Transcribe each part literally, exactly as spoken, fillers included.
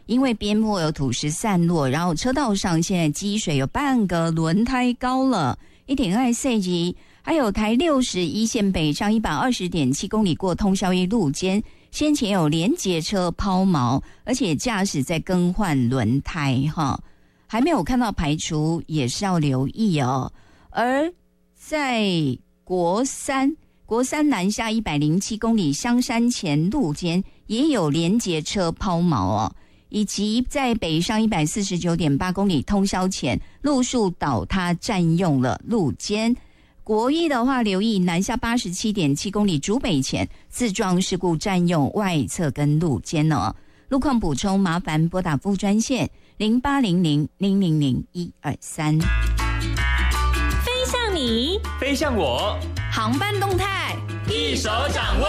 因为边坡有土石散落，然后车道上现在积水有半个轮胎高了，一点二 C 级。还有台六十一线北上一百二十点七公里过通霄一路间，先前有连结车抛锚，而且驾驶在更换轮胎哈，还没有看到排除，也是要留意哦。而在国三国三南下一百零七公里香山前路间也有连结车抛锚哦，以及在北上一百四十九点八公里通霄前路树倒塌占用了路肩。国一的话，留意南下八十七点七公里竹北前自撞事故占用外侧跟路肩哦。路况补充麻烦拨打副专线零八零零零零零一二三。 飞向你， 飞向我， 航班动态一手掌握。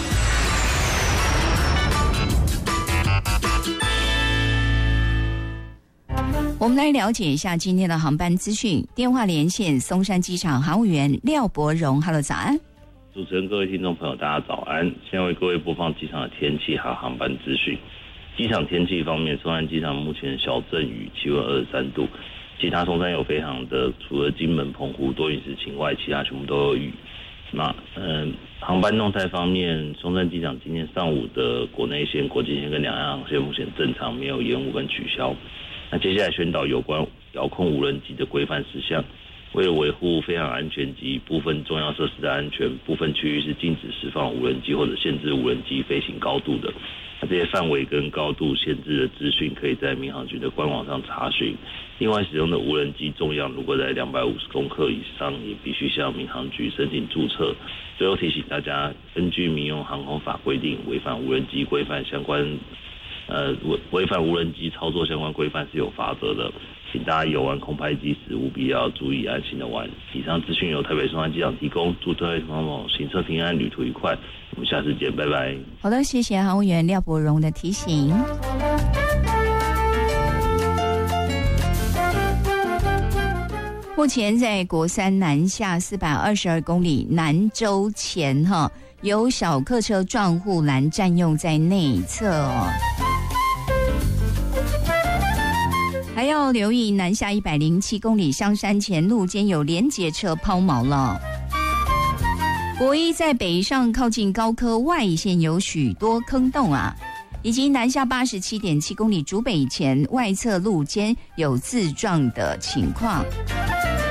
我们来了解一下今天的航班资讯。电话连线松山机场航务员廖伯荣 ，Hello， 早安。 主持人、各位听众朋友，大家早安！现在为各位播放机场的天气和航班资讯。机场天气方面，松山机场目前小阵雨，气温二十三度。其他松山有飞航的，除了金门、澎湖多云时晴外，其他全部都有雨。那嗯，航班动态方面，松山机场今天上午的国内线、国际线跟两岸航线目前正常，没有延误跟取消。那接下来宣导有关遥控无人机的规范事项。为了维护飞航安全及部分重要设施的安全，部分区域是禁止释放无人机或者限制无人机飞行高度的。那这些范围跟高度限制的资讯，可以在民航局的官网上查询。另外，使用的无人机重量如果在两百五十公克以上，也必须向民航局申请注册。最后提醒大家，根据民用航空法规定，违反无人机规范相关。呃，违反无人机操作相关规范是有罚则的，请大家游玩空拍机时务必要注意安心的玩。以上资讯由台北松山机场提供，祝各位朋友行车平安，旅途愉快。我们下次见，拜拜。 好的，谢谢航务员廖伯荣的提醒。目前在国三南下四百二十二公里南州前哈，有小客车撞护栏占用在内侧哦。还要留意南下一百零七公里香山前路间有连结车抛锚了。国一在北上靠近高科外线有许多坑洞啊，以及南下八十七点七公里竹北前外侧路间有自撞的情况。